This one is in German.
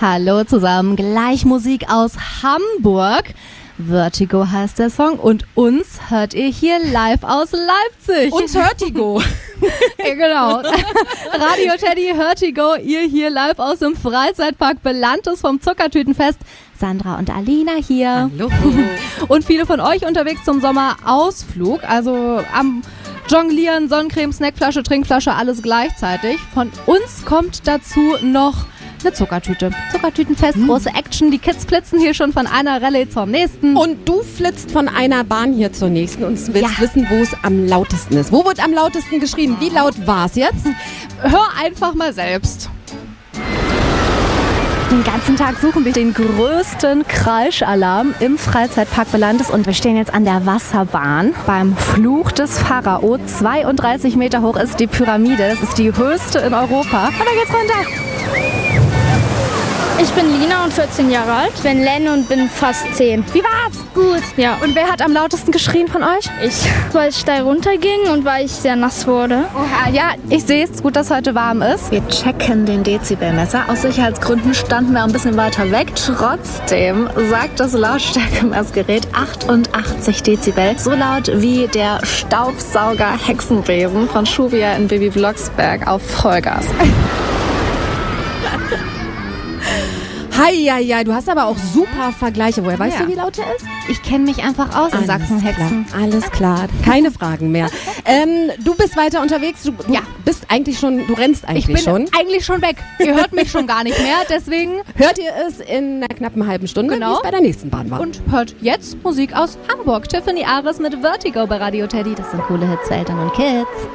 Hallo zusammen, gleich Musik aus Hamburg. Vertigo heißt der Song und uns hört ihr hier live aus Leipzig. Uns Vertigo. Ja, genau. Radio Teddy, Vertigo, ihr hier live aus dem Freizeitpark Belantes vom Zuckertütenfest. Sandra und Alina hier. Hallo. Und viele von euch unterwegs zum Sommerausflug, also am Jonglieren, Sonnencreme, Snackflasche, Trinkflasche, alles gleichzeitig. Von uns kommt dazu noch eine Zuckertüte. Zuckertütenfest, große Action. Die Kids flitzen hier schon von einer Rallye zur nächsten. Und du flitzt von einer Bahn hier zur nächsten und willst wissen, wo es am lautesten ist. Wo wird am lautesten geschrien? Wie laut war es jetzt? Hör einfach mal selbst. Den ganzen Tag suchen wir den größten Kreischalarm im Freizeitpark Belantes und wir stehen jetzt an der Wasserbahn beim Fluch des Pharao. 32 Meter hoch ist die Pyramide, das ist die höchste in Europa. Und da geht's runter. Ich bin Lina und 14 Jahre alt. Ich bin Len und bin fast 10. Wie war's? Gut. Ja. Und wer hat am lautesten geschrien von euch? Ich, weil es steil runterging und weil ich sehr nass wurde. Oha, ja, ich sehe es. Gut, dass heute warm ist. Wir checken den Dezibelmesser. Aus Sicherheitsgründen standen wir ein bisschen weiter weg. Trotzdem sagt das Lautstärkemessgerät 88 Dezibel. So laut wie der Staubsauger-Hexenbesen von Schuvia in Baby Blocksberg auf Vollgas. Heieiei, du hast aber auch super Vergleiche. Woher weißt du, wie laut er ist? Ich kenne mich einfach aus in Sachsen-Hexen. Alles klar, keine Fragen mehr. Du bist weiter unterwegs, du bist eigentlich schon, du rennst eigentlich schon. Ich bin eigentlich schon weg. Ihr hört mich schon gar nicht mehr, deswegen hört ihr es in einer knappen halben Stunde, wie es bei der nächsten Bahn war. Und hört jetzt Musik aus Hamburg. Tiffany Ares mit Vertigo bei Radio Teddy. Das sind coole Hits für Eltern und Kids.